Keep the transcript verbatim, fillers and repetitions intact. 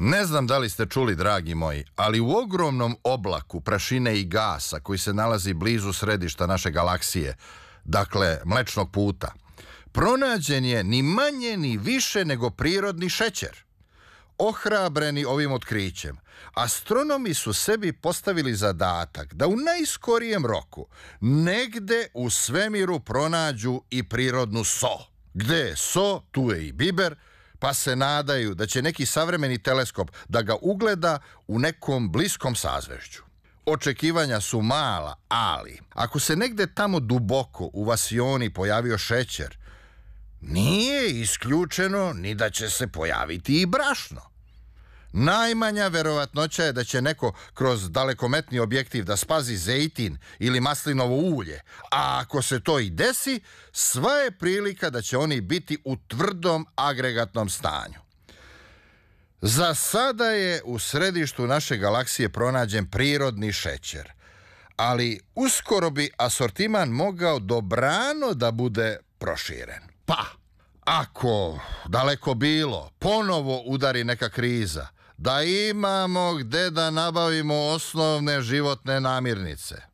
Ne znam da li ste čuli, dragi moji, ali u ogromnom oblaku prašine i gasa koji se nalazi blizu središta naše galaksije, dakle Mlečnog puta, pronađen je ni manje ni više nego prirodni šećer. Ohrabreni ovim otkrićem, astronomi su sebi postavili zadatak da u najskorijem roku negde u svemiru pronađu i prirodnu so. Gde je so, tu je i biber, pa se nadaju da će neki savremeni teleskop da ga ugleda u nekom bliskom sazvežđu. Očekivanja su mala, ali ako se negde tamo duboko u vasioni pojavio šećer, nije isključeno ni da će se pojaviti i brašno. Najmanja verovatnoća je da će neko kroz dalekometni objektiv da spazi zejtin ili maslinovo ulje, a ako se to i desi, sva je prilika da će oni biti u tvrdom agregatnom stanju. Za sada je u središtu naše galaksije pronađen prirodni šećer, ali uskoro bi asortiman mogao dobrano da bude proširen. Pa, ako, daleko bilo, ponovo udari neka kriza, da imamo gde da nabavimo osnovne životne namirnice.